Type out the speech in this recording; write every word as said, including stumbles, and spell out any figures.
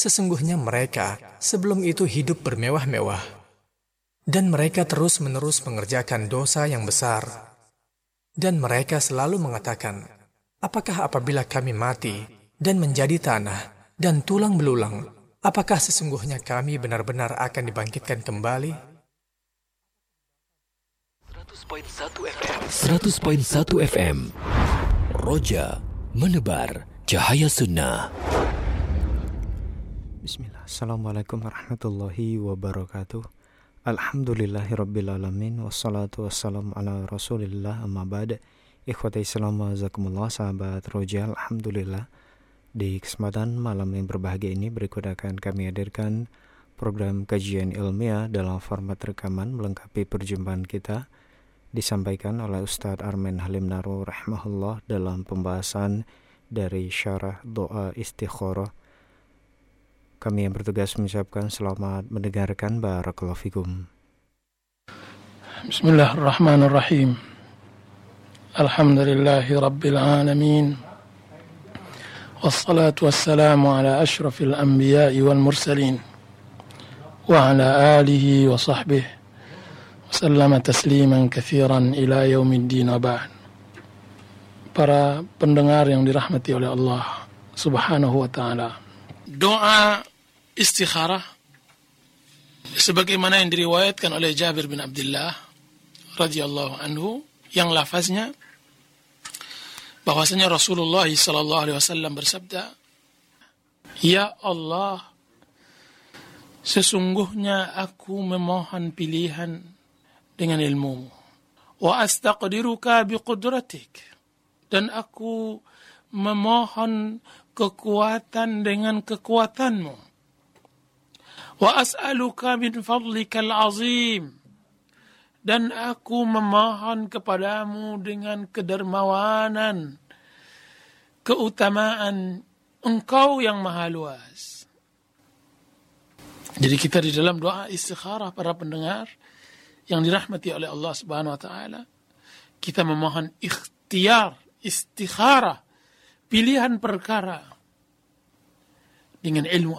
Sesungguhnya mereka sebelum itu hidup bermewah-mewah, dan mereka terus-menerus mengerjakan dosa yang besar. Dan mereka selalu mengatakan, apakah apabila kami mati dan menjadi tanah dan tulang belulang, apakah sesungguhnya kami benar-benar akan dibangkitkan kembali? seratus koma satu F M Roja menebar cahaya sunnah. Bismillah. Assalamualaikum warahmatullahi wabarakatuh. Alhamdulillahirrabbilalamin. Wassalatu wassalamu ala rasulillah amma ba'd. Ikhwati Islam wazakumullah, sahabat Roja. Alhamdulillah, di kesempatan malam yang berbahagia ini berikut akan kami hadirkan program kajian ilmiah dalam format rekaman melengkapi perjumpaan kita, disampaikan oleh Ustadz Armen Halim Naru rahimahullah dalam pembahasan dari syarah doa istikharah. Kami yang bertugas mengucapkan selamat mendengarkan. Barakallahu fikum. Bismillahirrahmanirrahim. Alhamdulillahi rabbil alamin. Wassalatu wassalamu ala ashrafil anbiya'i wal mursalin wa ala alihi wa sahbihi wa sallama tasliman katsiran ila yaumiddin wa ba'd. Para pendengar yang dirahmati oleh Allah Subhanahu wa taala, doa istikharah sebagaimana yang diriwayatkan oleh Jabir bin Abdullah radhiyallahu anhu, yang lafaznya bahwasanya Rasulullah sallallahu alaihi wasallam bersabda, "Ya Allah, sesungguhnya aku memohon pilihan dengan ilmu-Mu, wa astaqdiruka biqudratik, dan aku memohon kekuatan dengan kekuatan-Mu. Wa as'aluka min fadlikal azim, dan aku memohon kepadamu dengan kedermawanan, keutamaan Engkau yang maha luas." Jadi kita di dalam doa istikharah, para pendengar yang dirahmati oleh Allah Subhanahu wa taala, kita memohon ikhtiar, istikharah, pilihan perkara dengan ilmu